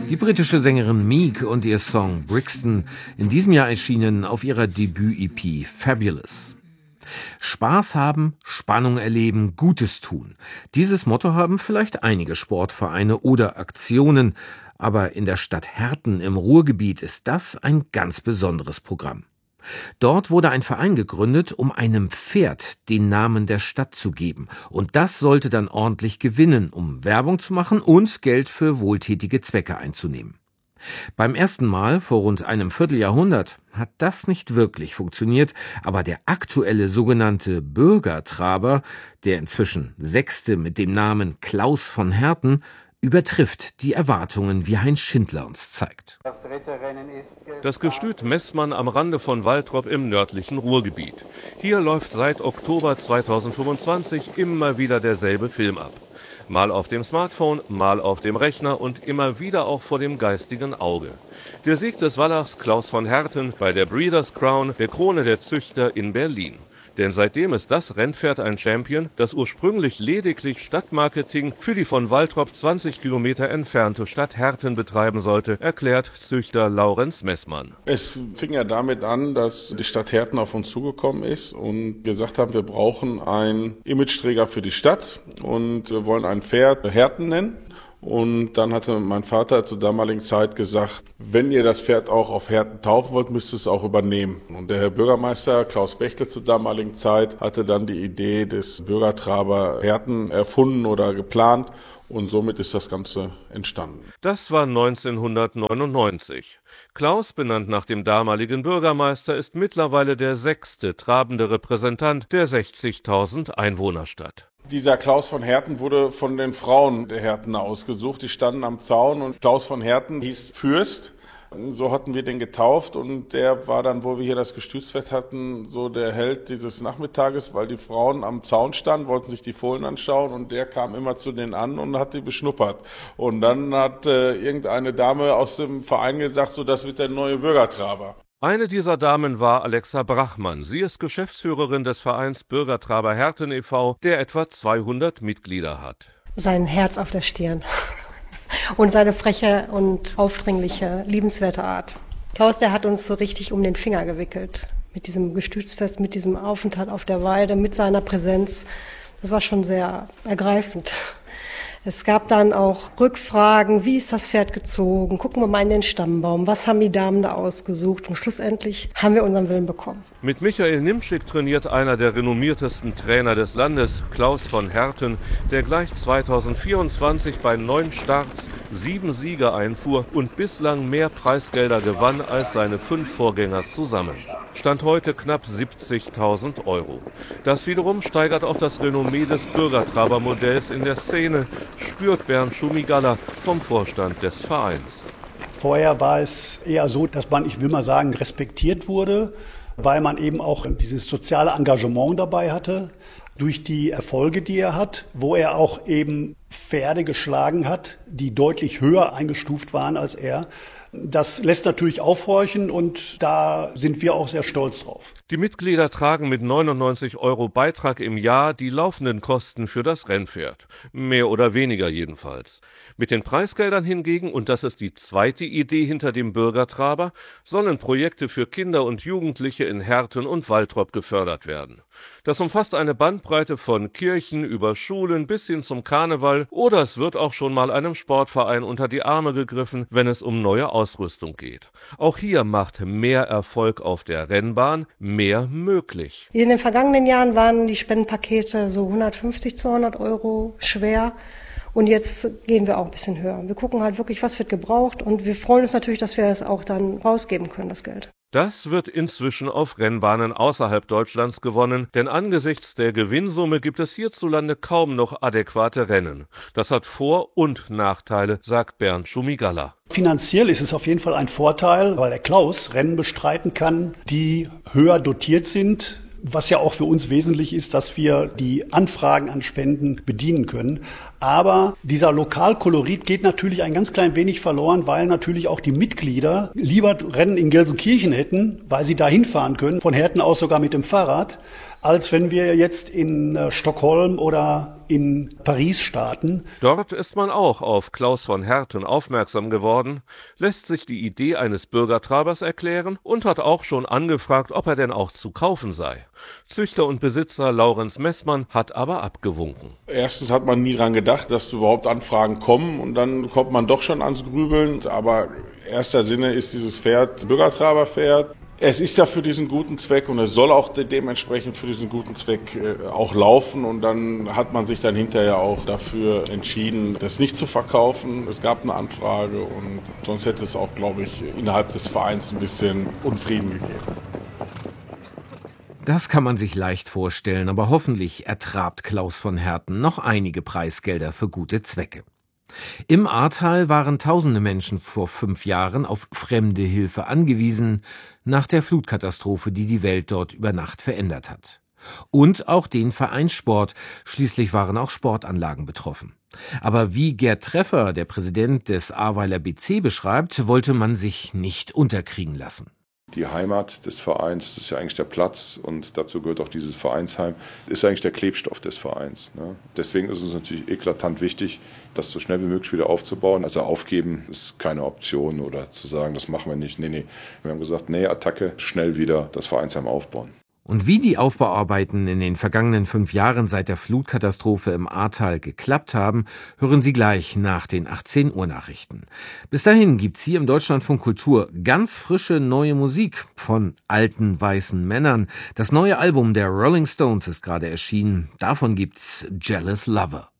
Die britische Sängerin Meek und ihr Song Brixton, in diesem Jahr erschienen auf ihrer Debüt-EP Fabulous. Spaß haben, Spannung erleben, Gutes tun. Dieses Motto haben vielleicht einige Sportvereine oder Aktionen, aber in der Stadt Herten im Ruhrgebiet ist das ein ganz besonderes Programm. Dort wurde ein Verein gegründet, um einem Pferd den Namen der Stadt zu geben. Und das sollte dann ordentlich gewinnen, um Werbung zu machen und Geld für wohltätige Zwecke einzunehmen. Beim ersten Mal, vor rund einem Vierteljahrhundert, hat das nicht wirklich funktioniert, aber der aktuelle sogenannte Bürgertraber, der inzwischen Sechste mit dem Namen Klaus von Herten, übertrifft die Erwartungen, wie Heinz Schindler uns zeigt. Das Gestüt Messmann am Rande von Waltrop im nördlichen Ruhrgebiet. Hier läuft seit Oktober 2025 immer wieder derselbe Film ab. Mal auf dem Smartphone, mal auf dem Rechner und immer wieder auch vor dem geistigen Auge. Der Sieg des Wallachs Klaus von Herten bei der Breeders' Crown, der Krone der Züchter in Berlin. Denn seitdem ist das Rennpferd ein Champion, das ursprünglich lediglich Stadtmarketing für die von Waltrop 20 Kilometer entfernte Stadt Herten betreiben sollte, erklärt Züchter Laurenz Messmann. Es fing ja damit an, dass die Stadt Herten auf uns zugekommen ist und gesagt haben, wir brauchen einen Imageträger für die Stadt und wir wollen ein Pferd Herten nennen. Und dann hatte mein Vater zur damaligen Zeit gesagt, wenn ihr das Pferd auch auf Herten taufen wollt, müsst ihr es auch übernehmen. Und der Herr Bürgermeister Klaus Bechtle zur damaligen Zeit hatte dann die Idee des Bürgertraber Herten erfunden oder geplant. Und somit ist das Ganze entstanden. Das war 1999. Klaus, benannt nach dem damaligen Bürgermeister, ist mittlerweile der 6. trabende Repräsentant der 60.000 Einwohnerstadt. Dieser Klaus von Herten wurde von den Frauen der Hertener ausgesucht. Die standen am Zaun und Klaus von Herten hieß Fürst. So hatten wir den getauft und der war dann, wo wir hier das Gestütsfest hatten, so der Held dieses Nachmittages, weil die Frauen am Zaun standen, wollten sich die Fohlen anschauen und der kam immer zu denen an und hat die beschnuppert. Und dann hat irgendeine Dame aus dem Verein gesagt, so das wird der neue Bürgertraber. Eine dieser Damen war Alexa Brachmann. Sie ist Geschäftsführerin des Vereins Bürgertraber Herten e.V., der etwa 200 Mitglieder hat. Sein Herz auf der Stirn und seine freche und aufdringliche, liebenswerte Art. Klaus, der hat uns so richtig um den Finger gewickelt. Mit diesem Gestütsfest, mit diesem Aufenthalt auf der Weide, mit seiner Präsenz. Das war schon sehr ergreifend. Es gab dann auch Rückfragen, wie ist das Pferd gezogen, gucken wir mal in den Stammbaum, was haben die Damen da ausgesucht und schlussendlich haben wir unseren Willen bekommen. Mit Michael Nimschick trainiert einer der renommiertesten Trainer des Landes, Klaus von Herten, der gleich 2024 bei 9 Starts 7 Siege einfuhr und bislang mehr Preisgelder gewann als seine 5 Vorgänger zusammen. Stand heute knapp 70.000 €. Das wiederum steigert auch das Renommee des Bürgertraber-Modells in der Szene, spürt Bernd Schumigalla vom Vorstand des Vereins. Vorher war es eher so, dass man, ich will mal sagen, respektiert wurde, weil man eben auch dieses soziale Engagement dabei hatte, durch die Erfolge, die er hat, wo er auch eben Pferde geschlagen hat, die deutlich höher eingestuft waren als er. Das lässt natürlich aufhorchen und da sind wir auch sehr stolz drauf. Die Mitglieder tragen mit 99 € Beitrag im Jahr die laufenden Kosten für das Rennpferd. Mehr oder weniger jedenfalls. Mit den Preisgeldern hingegen, und das ist die zweite Idee hinter dem Bürgertraber, sollen Projekte für Kinder und Jugendliche in Herten und Waltrop gefördert werden. Das umfasst eine Bandbreite von Kirchen über Schulen bis hin zum Karneval oder es wird auch schon mal einem Sportverein unter die Arme gegriffen, wenn es um neue Ausrüstung geht. Auch hier macht mehr Erfolg auf der Rennbahn mehr möglich. In den vergangenen Jahren waren die Spendenpakete so 150, 200 € schwer. Und jetzt gehen wir auch ein bisschen höher. Wir gucken halt wirklich, was wird gebraucht und wir freuen uns natürlich, dass wir es auch dann rausgeben können, das Geld. Das wird inzwischen auf Rennbahnen außerhalb Deutschlands gewonnen, denn angesichts der Gewinnsumme gibt es hierzulande kaum noch adäquate Rennen. Das hat Vor- und Nachteile, sagt Bernd Schumigalla. Finanziell ist es auf jeden Fall ein Vorteil, weil der Klaus Rennen bestreiten kann, die höher dotiert sind. Was ja auch für uns wesentlich ist, dass wir die Anfragen an Spenden bedienen können. Aber dieser Lokalkolorit geht natürlich ein ganz klein wenig verloren, weil natürlich auch die Mitglieder lieber Rennen in Gelsenkirchen hätten, weil sie da hinfahren können, von Herten aus sogar mit dem Fahrrad, als wenn wir jetzt in Stockholm oder in Paris starten. Dort ist man auch auf Klaus von Herten aufmerksam geworden, lässt sich die Idee eines Bürgertrabers erklären und hat auch schon angefragt, ob er denn auch zu kaufen sei. Züchter und Besitzer Laurenz Messmann hat aber abgewunken. Erstens hat man nie dran gedacht, dass überhaupt Anfragen kommen und dann kommt man doch schon ans Grübeln. Aber erster Sinne ist dieses Pferd Bürgertraberpferd. Es ist ja für diesen guten Zweck und es soll auch dementsprechend für diesen guten Zweck auch laufen. Und dann hat man sich dann hinterher auch dafür entschieden, das nicht zu verkaufen. Es gab eine Anfrage und sonst hätte es auch, glaube ich, innerhalb des Vereins ein bisschen Unfrieden gegeben. Das kann man sich leicht vorstellen, aber hoffentlich ertrabt Klaus von Herten noch einige Preisgelder für gute Zwecke. Im Ahrtal waren tausende Menschen vor 5 Jahren auf fremde Hilfe angewiesen, nach der Flutkatastrophe, die die Welt dort über Nacht verändert hat. Und auch den Vereinssport, schließlich waren auch Sportanlagen betroffen. Aber wie Gerd Treffer, der Präsident des Ahrweiler BC, beschreibt, wollte man sich nicht unterkriegen lassen. Die Heimat des Vereins, das ist ja eigentlich der Platz und dazu gehört auch dieses Vereinsheim, ist eigentlich der Klebstoff des Vereins. Ne? Deswegen ist es natürlich eklatant wichtig, das so schnell wie möglich wieder aufzubauen. Also aufgeben ist keine Option oder zu sagen, das machen wir nicht. Nee. Wir haben gesagt, Attacke, schnell wieder das Vereinsheim aufbauen. Und wie die Aufbauarbeiten in den vergangenen 5 Jahren seit der Flutkatastrophe im Ahrtal geklappt haben, hören Sie gleich nach den 18 Uhr Nachrichten. Bis dahin gibt's hier im Deutschlandfunk Kultur ganz frische neue Musik von alten weißen Männern. Das neue Album der Rolling Stones ist gerade erschienen. Davon gibt's Jealous Lover.